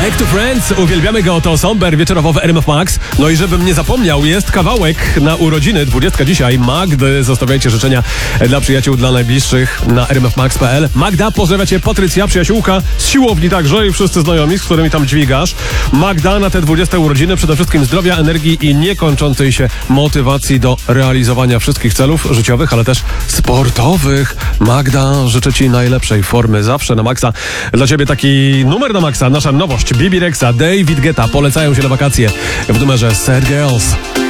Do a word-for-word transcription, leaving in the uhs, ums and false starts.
Back to Friends, uwielbiamy go, to Somber wieczorowo w R M F Max. No i żebym nie zapomniał, jest kawałek na urodziny, dwudziestka dzisiaj, Magdy. Zostawiajcie życzenia dla przyjaciół, dla najbliższych na r m f max kropka p l. Magda, pozdrawia cię Patrycja, przyjaciółka z siłowni także i wszyscy znajomi, z którymi tam dźwigasz. Magda, na te dwudzieste urodziny przede wszystkim zdrowia, energii i niekończącej się motywacji do realizowania wszystkich celów życiowych, ale też sportowych. Magda, życzę ci najlepszej formy zawsze na maksa. Dla ciebie taki numer na maksa, nasza nowość. Bibi Rexha, David Guetta polecają się na wakacje w numerze Sad Girls.